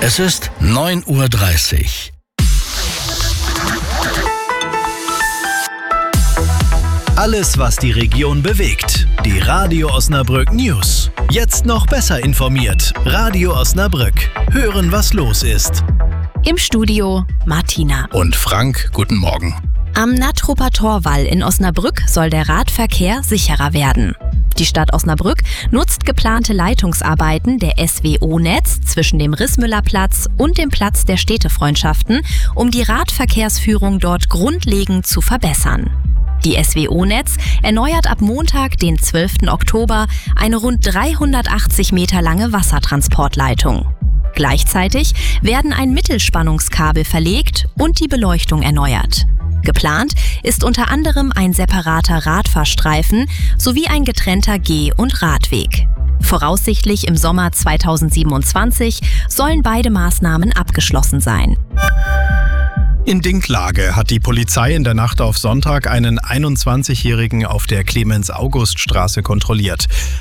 Es ist 9:30 Uhr. Alles, was die Region bewegt. Die Radio Osnabrück News. Jetzt noch besser informiert. Radio Osnabrück. Hören, was los ist. Im Studio Martina Und Frank, guten Morgen. Am Nattrupper Torwall in Osnabrück soll der Radverkehr sicherer werden. Die Stadt Osnabrück nutzt geplante Leitungsarbeiten der SWO-Netz zwischen dem Rissmüllerplatz und dem Platz der Städtefreundschaften, um die Radverkehrsführung dort grundlegend zu verbessern. Die SWO-Netz erneuert ab Montag, den 12. Oktober, eine rund 380 Meter lange Wassertransportleitung. Gleichzeitig werden ein Mittelspannungskabel verlegt und die Beleuchtung erneuert. Geplant ist unter anderem ein separater Radfahrstreifen sowie ein getrennter Geh- und Radweg. Voraussichtlich im Sommer 2027 sollen beide Maßnahmen abgeschlossen sein. In Dinklage hat die Polizei in der Nacht auf Sonntag einen 21-Jährigen auf der Clemens-August-Straße kontrolliert.